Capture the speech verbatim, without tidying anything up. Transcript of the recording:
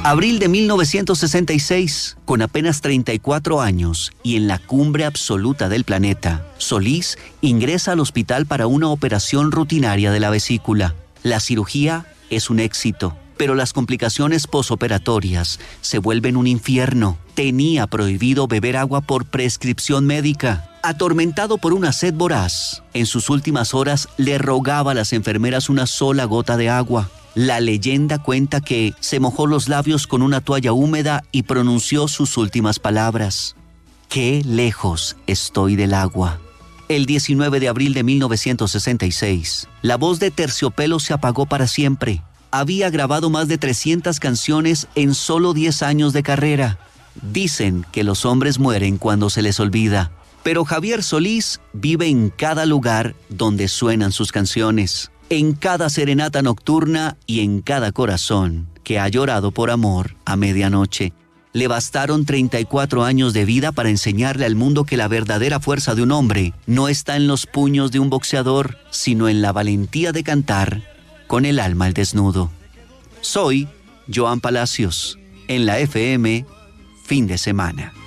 Abril de mil novecientos sesenta y seis, con apenas treinta y cuatro años y en la cumbre absoluta del planeta, Solís ingresa al hospital para una operación rutinaria de la vesícula. La cirugía es un éxito, pero las complicaciones posoperatorias se vuelven un infierno. Tenía prohibido beber agua por prescripción médica. Atormentado por una sed voraz, en sus últimas horas le rogaba a las enfermeras una sola gota de agua. La leyenda cuenta que se mojó los labios con una toalla húmeda y pronunció sus últimas palabras: «Qué lejos estoy del agua». El diecinueve de abril de mil novecientos sesenta y seis, la voz de Terciopelo se apagó para siempre. Había grabado más de trescientas canciones en solo diez años de carrera. Dicen que los hombres mueren cuando se les olvida, pero Javier Solís vive en cada lugar donde suenan sus canciones, en cada serenata nocturna y en cada corazón que ha llorado por amor a medianoche. Le bastaron treinta y cuatro años de vida para enseñarle al mundo que la verdadera fuerza de un hombre no está en los puños de un boxeador, sino en la valentía de cantar con el alma al desnudo. Soy Joan Palacios, en la F M, fin de semana.